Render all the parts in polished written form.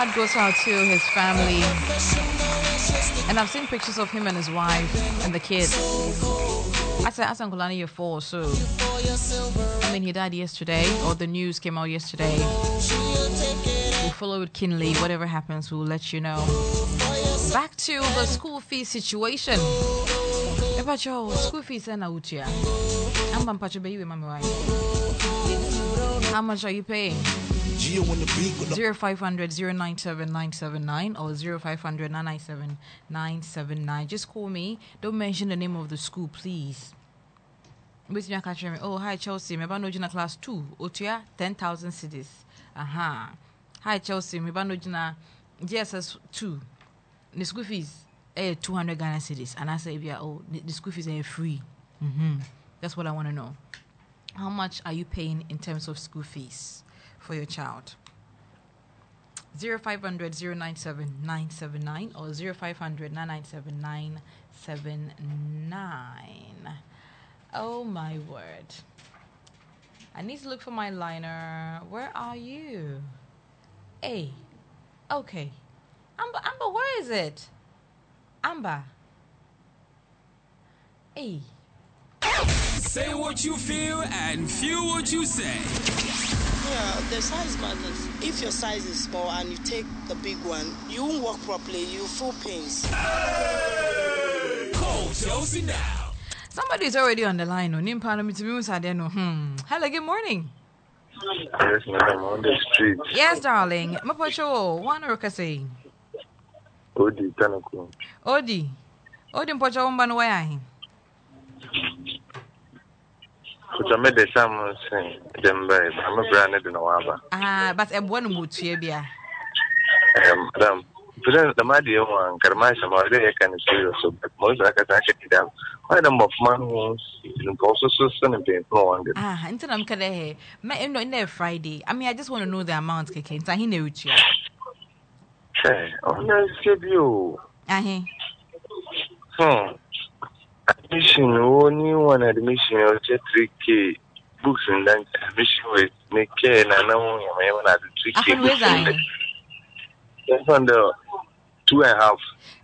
heart goes out to his family. And I've seen pictures of him and his wife and the kids. I said, as Uncle Annie, you're 4, so. I mean, he died yesterday, or the news came out yesterday. We'll follow it keenly. Whatever happens, we'll let you know. Back to the school fee situation. School fees and Autia. I'm Pacho Baby, Mamma. How much are you paying? 0500 097 979 or 0500 997 979. Just call me. Don't mention the name of the school, please. Oh, hi Chelsea. Maybe no jina class 2. Otia 10,000 cedis. Aha. Hi Chelsea. Maybe no jina GSS 2. The school fees 200 Ghana cedis. And I say, yeah, oh, the school fees are free. That's what I want to know. How much are you paying in terms of school fees for your child? 0500 097 979 or 0500 997 979. Oh my word. I need to look for my liner. Where are you? Hey. Okay. Amber, where is it? Amber. Hey. Say what you feel and feel what you say. Yeah, the size matters. If your size is small and you take the big one, you won't walk properly. You feel pains. Hey! Call Chelsea now. Somebody's already on the line. Hello, good morning. Yes, madam, on the street. Yes, darling. Mapocho, one or say. Odi, Tanako. Odi, Mpocho, one way. Which I made the salmon sing. Them babe, I'm a branded in Awaba. But a one mood to you, Madam, the Madia one, Karmasha, my day can see you so, but most I can check it down. Why the mob man wants also so pain for one. Until I'm Kade, my no in there Friday. I mean, I just want to know the amount, Kake. I hear you. Hey, oh, nice to you. Admission, only one admission of 3K books and then admission with make care and I know I have 3K books. That's on the 2.5.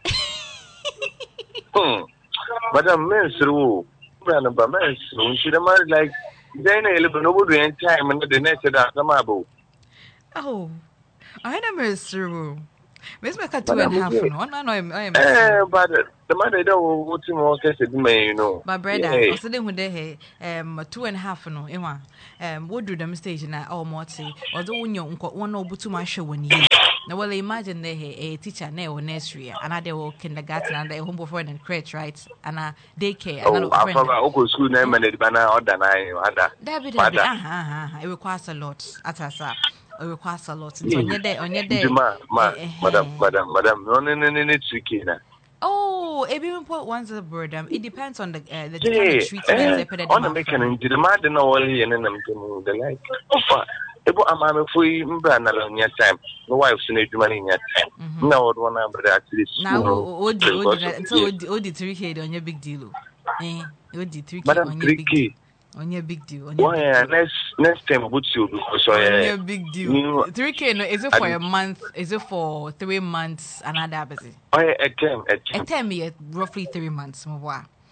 But I'm men's through. Brand of men's through. She married like then a little nobody in time and the next day I'm able. Oh, I never through. Miss Mecca 2.5. No, I am. But the mother don't want to more cases, you know. My brother, I said, when they 2.5 no, what do them stage na almost say, although when you one over to my show when you now, well, imagine they a teacher now nursery, and I will kindergarten and their home before and crèche, right? And a daycare. Oh, I forgot school name and the banner or than I had. It requires a lot at us. It requires a lot. On your day, madam, no, tricky. Oh, even put one's a burden. It depends on the kind of treatment they put it on. On the making the demand and all, and then I'm the like. I'm a free brand on your time. No wife's need money in your time. No one number actually. Now, Odi 3K on your big deal. Odi 3K on your big deal. On your big deal. Next time, what's you because on your big deal. 3K, no, is it for a month? Is it for 3 months? Another busy. A term, roughly 3 months. Every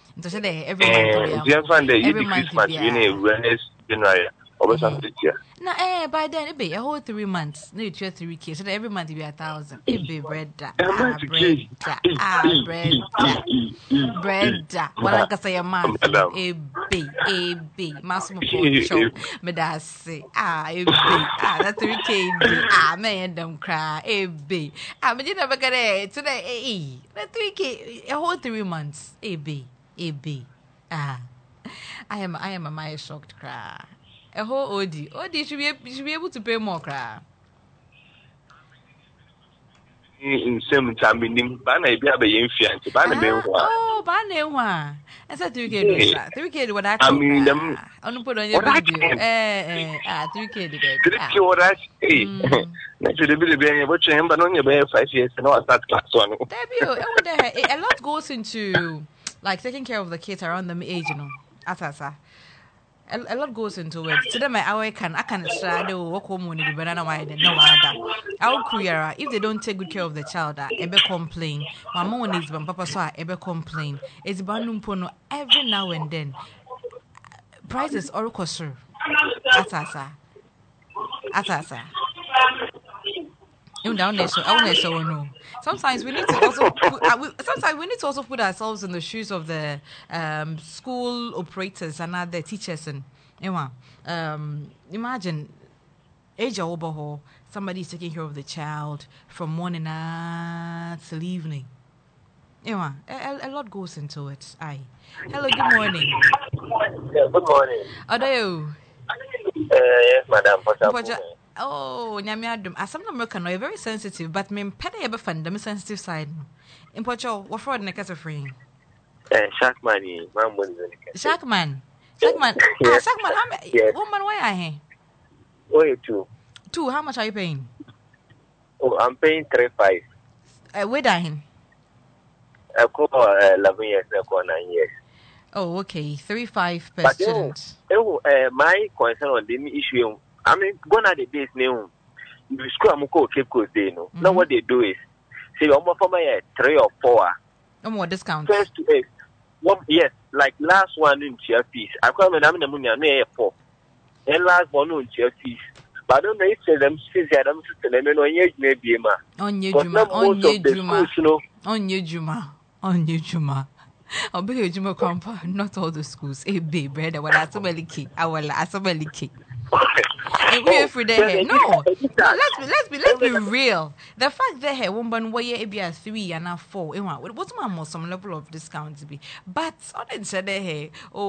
month, no, by then it be a whole 3 months. No, you 3K. So every month it be 1,000. It be bread. Bread. What I can say a month. A B. Massimo show. Me that say. A B. That's 3K. Man, don't cry. A B. But you never get it today. That 3K. A whole 3 months. A B. I am a my shocked cry. A whole OD should be able to pay more cry. In some time, Banner be a infant, Banner. Oh, Banner, I said 3K, what I mean, them on put on your video. 3K, 3K, what I say. Next to the Billy, watch him, but only about 5 years and all that class one. A lot goes into like taking care of the kids around the age, you know. Atasa. a lot goes into it. To them, I can try to work home when the banana wide and no I'll create if they don't take good care of the child, ebe complain. My mom needs my papa so ebe complain. It's bandum pono every now and then. Prices all cost. Atasa. Even down there, so I want to know. Sometimes we need to also put ourselves in the shoes of the school operators and other teachers. And imagine age over somebody is taking care of the child from morning till evening. A lot goes into it. Hello, good morning. Yeah, good morning. Odo. Yes, madam. Oh, Nyamiadum. As some American are very sensitive, but me pede ever fund the sensitive side. In Portugal, what fraud neck as a free? Sharkman, Sharkman. Yes. Sharkman, how many? Yes. Woman, why are he? Oh, two. Two, how much are you paying? Oh, I'm paying 3.5. Where are he? I call 11 years, I call 9 years. Oh, okay. 3.5 per student. My concern on the issue, I mean, gone are the days now. The school I'm called Cape Coast Day, no. Now what they do is, say, almost for my 3 or 4. No more discount. First to 8. Yes, like last one in chair fees. I call them the money, I'm 4. And last one in chair fees. But I don't know if them since I'm system, and on yet maybe, ma. On Juma. I'll be Juma Compa, not all the schools. Be bread, what I key. Let's be real. The fact that hey, woman way a 3 and a 4. What's my most some level of discount to be? But on it said hey,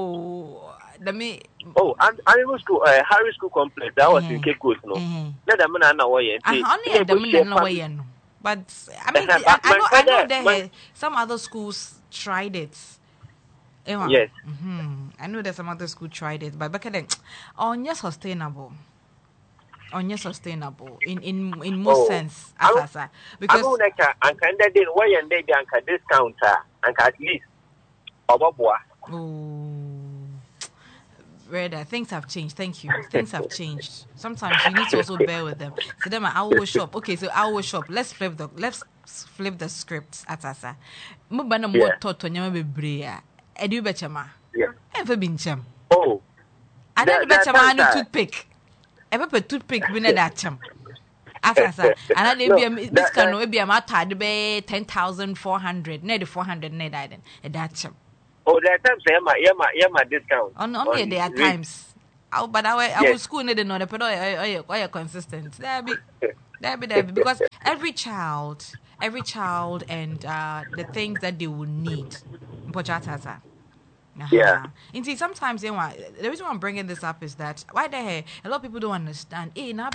and animal school, Harry School Complex. That was in Cape Coast, no. Let them know why. Only the no way. But I mean, I know that some other schools tried it. Yes. I know that some other school tried it, but back then, on your sustainable in most sense, because and can they why and they can discount and at least Brother, things have changed. Thank you. Things have changed. Sometimes you need to also bear with them. So them I will shop. Okay, so I will shop. Let's flip the script. Atasa. Mo bana mo toto nyama bebre. Edu bechama. Yeah. Ever been cham. Oh. And then bechama no toothpick. Ever put toothpick bin that cham. Atasa. And then be this can no be am atade be 10,400. Ne the 400 ne that cham. Oh, there are times my discount. Only there are times. But I will school need to know the pedo are consistent. There be because every child and the things that they will need. Yeah. And see, sometimes the reason why I'm bringing this up is that why the hell a lot of people don't understand.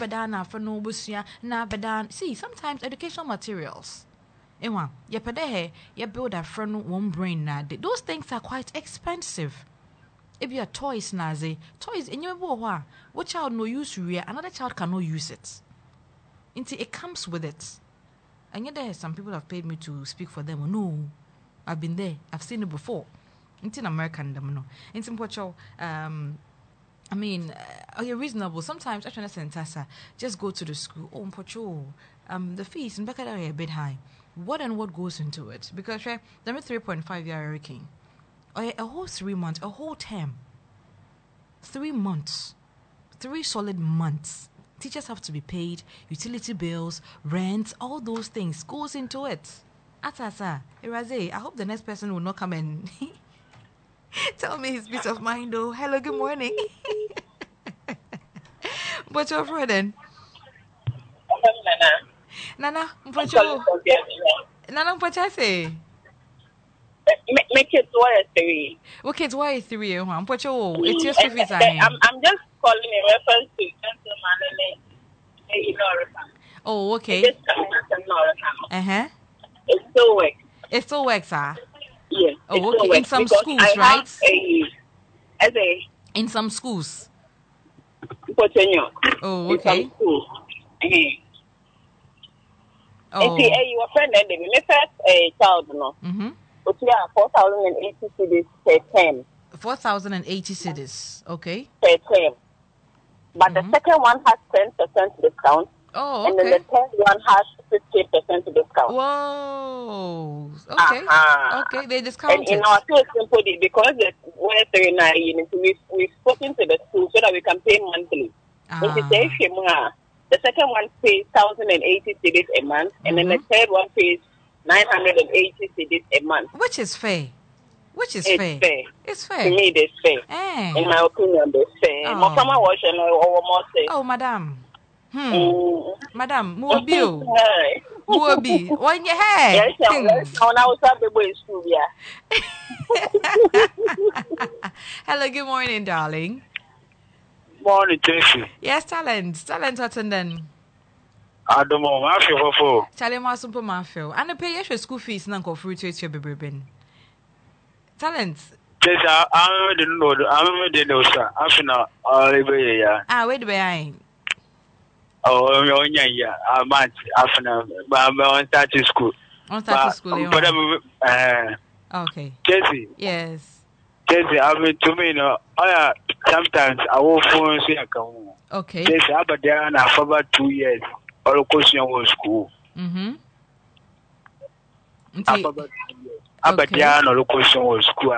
See, sometimes educational materials. You build a friend one brain now. Those things are quite expensive. If you are toys nazi, toys in your boy, what child no use real, another child cannot use it. Until it comes with it. And yet there some people have paid me to speak for them. No, I've been there. I've seen it before. Until American them no. Until Portugal, I mean, you're reasonable. Sometimes I try to send Tassa, just go to the school. Oh, Portugal, the fees in back are a bit high. What goes into it? Because they're 3.5 year hurricane. A whole 3 months, a whole term. 3 months. 3 solid months. Teachers have to be paid, utility bills, rent, all those things goes into it. Atasa, Iraze, I hope the next person will not come and tell me his peace of mind though. Hello, good morning. What's your friend then? Nana, Mpacha say. Make it why 3. Okay, it's why 3. Mpacha, it's your school fees. I'm just calling in reference to gentleman and oh, okay. It still works. It still works, huh? Yes. Oh, okay. In some schools, right? In some schools. Oh, okay. In some schools. Oh. And see, your friend and me first child, no. 4,080 cedis per term. 4,080 cedis. Okay. per term. But the second one has 10% discount. Oh, And then the third one has 50% discount. Whoa. Okay. Okay. They discounted. And in our case, simple, because we're 39 units, we've spoken to the school so that we can pay monthly. The second one pays 1,080 cedis a month, and then the third one pays 980 cedis a month. Which is fair. It's fair. It's fair. To me, it's fair. In my opinion, it's fair. Oh, madam. Madam, Muobi. Muobi. On your hair. Hello, good morning, darling. Morning, Tracy. Yes, talent. Talent, what's in then? I don't know. I feel for. Charlie Marsumpo Mafio. And the pay your school fees, Nanko, fruit to your baby. Talent. Yes, I didn't know. I didn't know, sir. I feel now. Wait behind. Oh, yeah. I'm at on starting school. On starting school, okay. Jesse. Yes. Jesse, I mean, to me, sometimes I will phone see a come. Okay. Jesse, I've been there now for about 2 years. All question was school. I've been there now, question was school.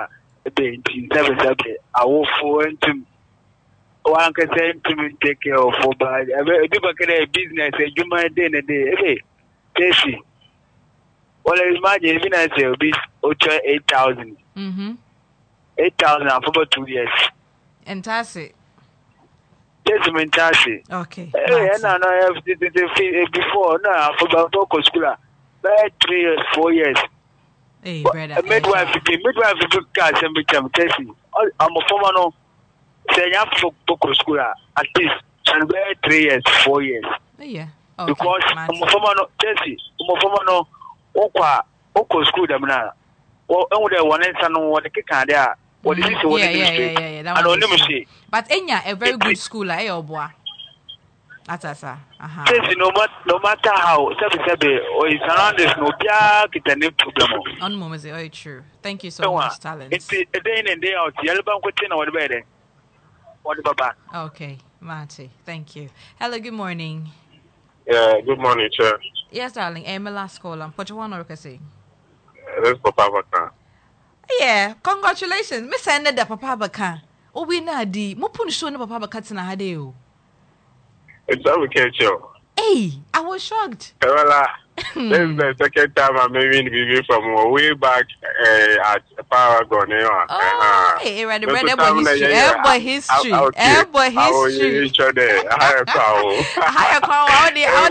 I will phone to one can say to me, take care of for bad. People can have business, you might day in a day. Jesse. Well, imagine even I say, this 8,000. 8,000 for about 2 years. And that's it. Yes, mentality. Okay. And I have before now for about school. 3 years, 4 years. Hey, brother. Midwife cash and become testing. I'm a former no. Say you have for school at least 3 years, 4 years. Yeah. Okay. Because I'm a former no Jesse. I'm a former no. Oko school them now. Well, only one and son what the kick there. What is this? Yeah. I don't know say. But Enya a very good school, boy. That's no matter how Sabi or it's around this no bia problem. On moment is very true. Thank you so much, talent. It's a day in and day out. Yellow bank or the better. What Baba? Okay, Marty. Thank you. Hello, good morning. Yeah, good morning, sir. Yes, darling. I'm my last call. What you want to say? That's Papa Baka. Yeah, congratulations. Me send the Papa Baka. Oh, we na di. Mo pun show na Papa Baka tina hadeo. It's how we catch you. Hey, I was shocked. Well, this is the second time I'm maybe in from way back at Paragon. Oh, hey, right, the history. History. Each other. Higher cow. Higher cow. How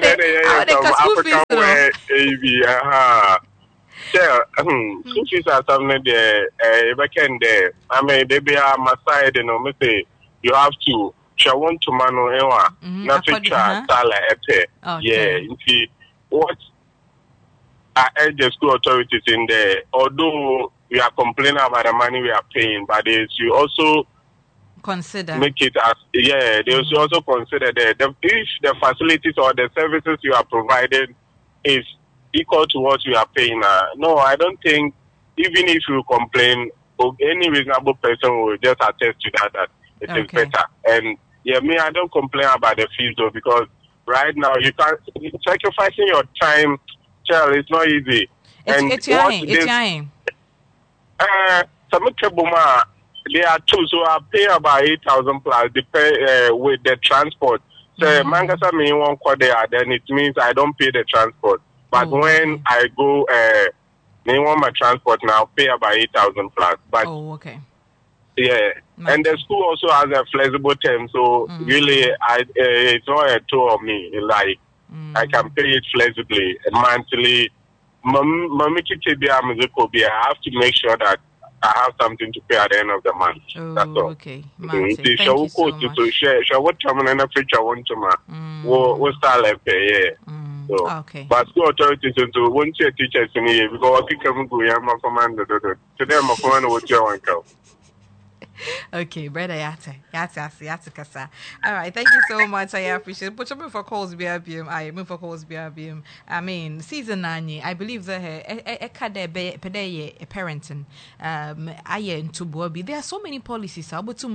they school fees are something there. Weekend there. I mean, they be on my side, me say you have to. I want to mano nothing yeah, you see what I urge the school authorities in there, although we are complaining about the money we are paying, but they should also consider make it as they should also consider that if the facilities or the services you are providing is equal to what you are paying. No, I don't think even if you complain, any reasonable person will just attest to that it is better. And I don't complain about the fees though, because right now you can't sacrificing your time, child. It's not easy. It's they are two, so I pay about 8,000 plus. With the transport. So Mangasa me one quarter, then it means I don't pay the transport. But when I go, they want my transport now, pay about 8,000 plus. But yeah, and the school also has a flexible term, so really, it's not a tool of me. Like I can pay it flexibly, monthly. I have to make sure that I have something to pay at the end of the month. That's all. Okay, thank you so much. Shall what time in the future want to we'll start pay. So, okay. But school authorities into one teachers in here because I think I'm going to command to them. I'm going to what you want to. Okay, brother Yate Kasa. All right, thank you so much. I appreciate it. But for calls BRBM, I move for calls BRBM. I mean, season 9, I believe that parenting. Into Bobby. There are so many policies.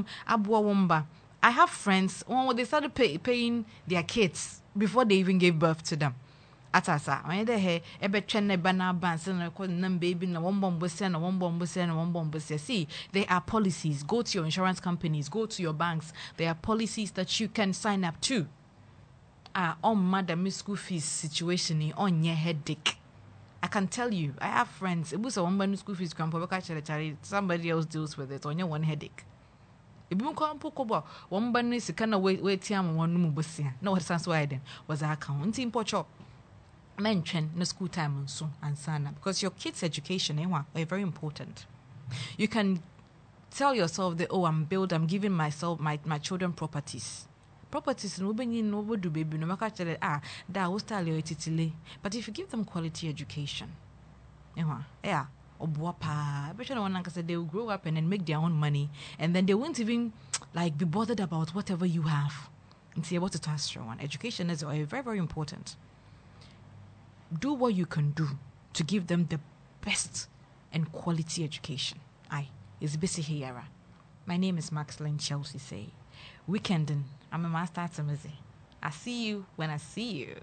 I have friends when they started paying their kids before they even gave birth to them. Atasa, when they have ebe chenne bana bands and call them baby na one bomb and one bomb. See, there are policies. Go to your insurance companies, go to your banks. There are policies that you can sign up to. On madam school fees situation on your headache. I can tell you, I have friends. It was a one school fees grandpa. Somebody else deals with it on your one headache. If you come pokobo, one bunny is kind of wait time one mubusia. No, what sounds why then was our account in Pocho. Mention no school time and so and sana because your kids' education are very important. You can tell yourself that I'm giving myself my children properties. Properties no do baby no matter that will style your titile. But if you give them quality education, yeah. They will grow up and then make their own money, and then they won't even be bothered about whatever you have. And see what to trust one. Education is very, very important. Do what you can do to give them the best and quality education. It's busy here. My name is Maxline Chelsea Say. Weekending. I'm a master at Samizi. I see you when I see you.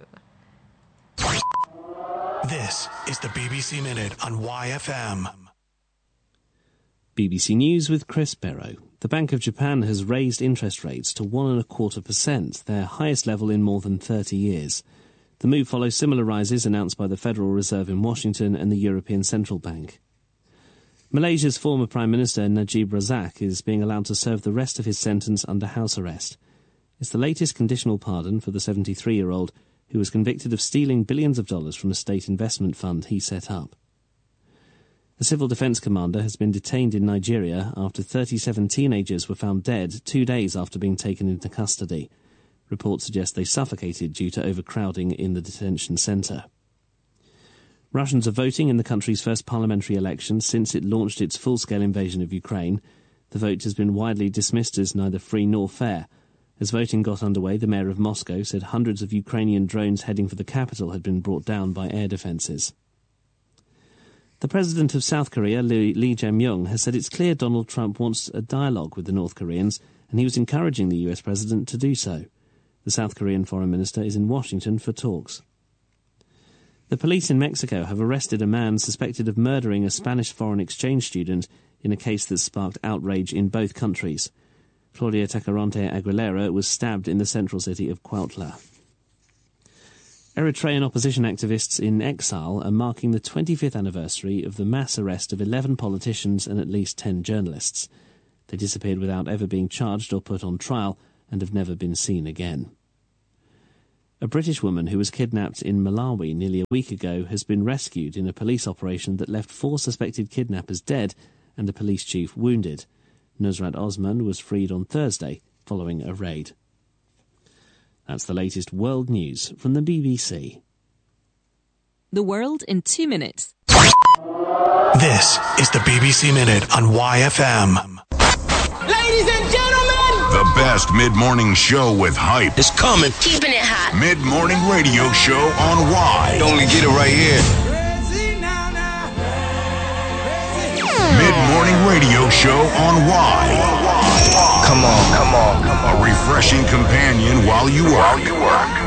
This is the BBC Minute on YFM. BBC News with Chris Barrow. The Bank of Japan has raised interest rates to 1.25%, their highest level in more than 30 years. The move follows similar rises announced by the Federal Reserve in Washington and the European Central Bank. Malaysia's former Prime Minister Najib Razak is being allowed to serve the rest of his sentence under house arrest. It's the latest conditional pardon for the 73-year-old who was convicted of stealing billions of dollars from a state investment fund he set up. A civil defence commander has been detained in Nigeria after 37 teenagers were found dead 2 days after being taken into custody. Reports suggest they suffocated due to overcrowding in the detention centre. Russians are voting in the country's first parliamentary election since it launched its full-scale invasion of Ukraine. The vote has been widely dismissed as neither free nor fair. As voting got underway, the mayor of Moscow said hundreds of Ukrainian drones heading for the capital had been brought down by air defences. The president of South Korea, Lee Jae-myung, has said it's clear Donald Trump wants a dialogue with the North Koreans, and he was encouraging the US president to do so. The South Korean foreign minister is in Washington for talks. The police in Mexico have arrested a man suspected of murdering a Spanish foreign exchange student in a case that sparked outrage in both countries. Claudia Tacarante Aguilera was stabbed in the central city of Cuautla. Eritrean opposition activists in exile are marking the 25th anniversary of the mass arrest of 11 politicians and at least 10 journalists. They disappeared without ever being charged or put on trial and have never been seen again. A British woman who was kidnapped in Malawi nearly a week ago has been rescued in a police operation that left 4 suspected kidnappers dead and a police chief wounded. Nusrat Osman was freed on Thursday following a raid. That's the latest world news from the BBC. The world in 2 minutes. This is the BBC Minute on YFM. Ladies and gentlemen, the best mid-morning show with hype is coming. Keeping it hot. Mid-morning radio show on Y. Only get it right here. Mid-morning radio show on Y. Come on. A refreshing companion while you work.